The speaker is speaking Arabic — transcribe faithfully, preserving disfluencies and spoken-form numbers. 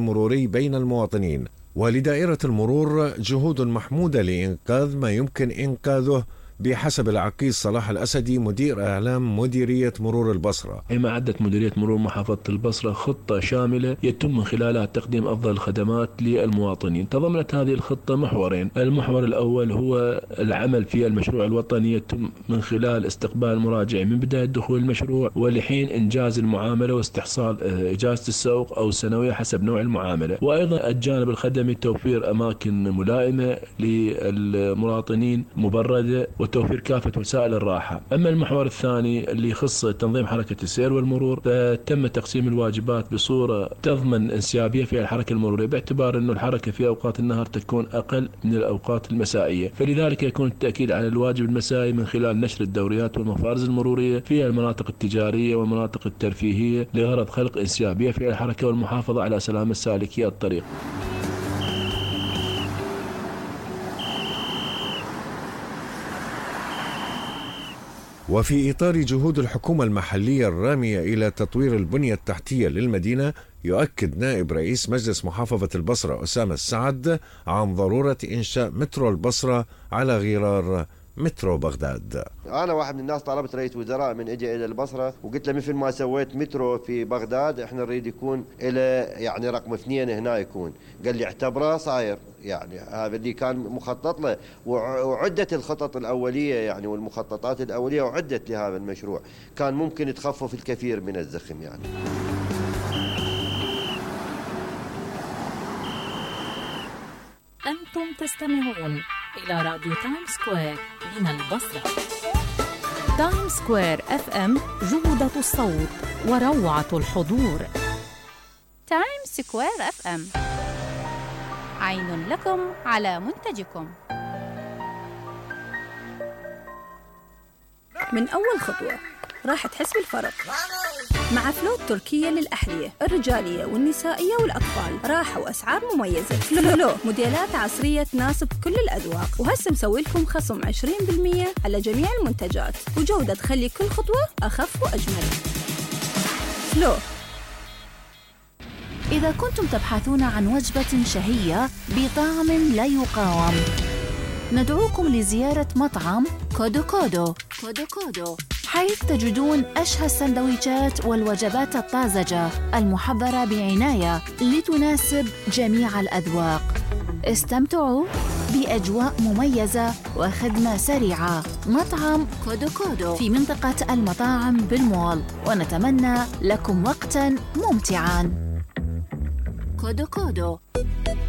المروري بين المواطنين. ولدائرة المرور جهود محمودة لإنقاذ ما يمكن إنقاذه بحسب العقيد صلاح الأسدي مدير إعلام مديرية مرور البصرة. كما أعدت مديرية مرور محافظة البصرة خطة شاملة يتم من خلالها تقديم أفضل الخدمات للمواطنين. تضمنت هذه الخطة محورين. المحور الأول هو العمل في المشروع الوطني يتم من خلال استقبال المراجعين من بداية دخول المشروع ولحين إنجاز المعاملة واستحصال إجازة السوق أو السنوية حسب نوع المعاملة. وأيضا الجانب الخدمي توفير أماكن ملائمة للمواطنين مبردة وتوفير كافة وسائل الراحة. أما المحور الثاني اللي يخص تنظيم حركة السير والمرور فتم تقسيم الواجبات بصورة تضمن انسيابية في الحركة المرورية باعتبار أن الحركة في أوقات النهار تكون أقل من الأوقات المسائية، فلذلك يكون التأكيد على الواجب المسائي من خلال نشر الدوريات والمفارز المرورية في المناطق التجارية والمناطق الترفيهية لغرض خلق انسيابية في الحركة والمحافظة على سلامة سالكي الطريق. وفي إطار جهود الحكومة المحلية الرامية إلى تطوير البنية التحتية للمدينة، يؤكد نائب رئيس مجلس محافظة البصرة أسامة السعد عن ضرورة إنشاء مترو البصرة على غرار مترو بغداد. أنا واحد من الناس طلبت رئيس وزراء من إجا إلى البصرة وقلت له مثل ما سويت مترو في بغداد إحنا نريد يكون إلى يعني رقم اثنين هنا يكون. قال لي اعتبره صاير، يعني هذا اللي كان مخطط له وعدت الخطط الأولية يعني والمخططات الأولية وعدت لهذا المشروع، كان ممكن تخفف الكثير من الزخم يعني. أنتم تستمعون إلى راديو تايم سكوير من البصرة. تايم سكوير اف ام، جودة الصوت وروعة الحضور. تايم سكوير اف ام، عين لكم على منتجكم. من أول خطوة راح تحس بالفرق مع فلو تركية للأحذية الرجالية والنسائية والأطفال. راحة وأسعار مميزة. فلو موديلات عصرية تناسب كل الأذواق، وهسه مسوي لكم خصم عشرين بالمئة على جميع المنتجات وجودة تخلي كل خطوة أخف وأجمل. فلو. إذا كنتم تبحثون عن وجبة شهية بطعم لا يقاوم، ندعوكم لزيارة مطعم كودو كودو كودو كودو، حيث تجدون أشهى السندويشات والوجبات الطازجة المحضرة بعناية لتناسب جميع الأذواق. استمتعوا بأجواء مميزة وخدمة سريعة. مطعم كودو كودو في منطقة المطاعم بالمول، ونتمنى لكم وقتاً ممتعاً. كودو كودو.